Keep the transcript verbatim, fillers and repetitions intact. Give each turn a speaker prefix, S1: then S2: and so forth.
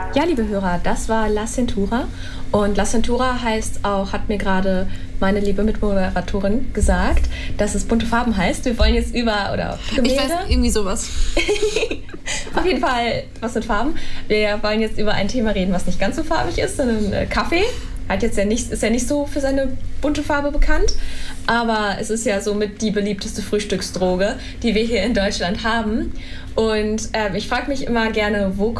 S1: Ja, liebe Hörer, das war La Cintura. Und La Cintura heißt auch, hat mir gerade meine liebe Mitmoderatorin gesagt, dass es bunte Farben heißt. Wir wollen jetzt über, oder Gemälde.
S2: Ich weiß, irgendwie sowas.
S1: Auf jeden Fall was mit Farben. Wir wollen jetzt über ein Thema reden, was nicht ganz so farbig ist, sondern äh, Kaffee. Hat jetzt ja nicht, ist ja nicht so für seine bunte Farbe bekannt, aber es ist ja somit die beliebteste Frühstücksdroge, die wir hier in Deutschland haben. Und äh, ich frage mich immer gerne, wo